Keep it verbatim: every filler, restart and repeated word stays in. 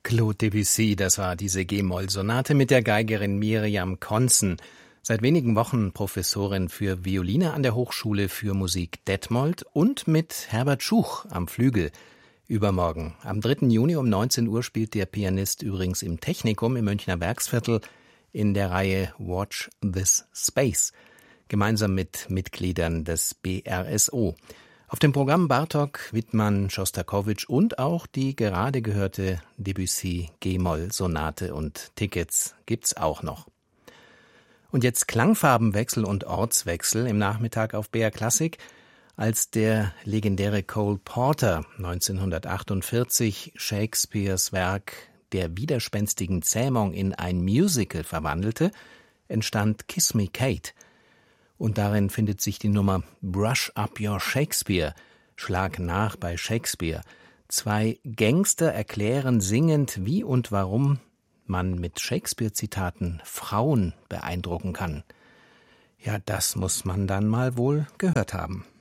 Claude Debussy, das war diese G-Moll-Sonate mit der Geigerin Miriam Konzen, seit wenigen Wochen Professorin für Violine an der Hochschule für Musik Detmold und mit Herbert Schuch am Flügel. Übermorgen, am dritten Juni um neunzehn Uhr, spielt der Pianist übrigens im Technikum im Münchner Werksviertel in der Reihe Watch This Space, gemeinsam mit Mitgliedern des B R S O. Auf dem Programm Bartók, Wittmann, Schostakowitsch und auch die gerade gehörte Debussy G-Moll-Sonate, und Tickets gibt's auch noch. Und jetzt Klangfarbenwechsel und Ortswechsel im Nachmittag auf B R Klassik, als der legendäre Cole Porter neunzehnhundertachtundvierzig Shakespeares Werk der widerspenstigen Zähmung in ein Musical verwandelte, entstand Kiss Me Kate. Und darin findet sich die Nummer Brush Up Your Shakespeare, Schlag nach bei Shakespeare. Zwei Gangster erklären singend, wie und warum man mit Shakespeare-Zitaten Frauen beeindrucken kann. Ja, das muss man dann mal wohl gehört haben.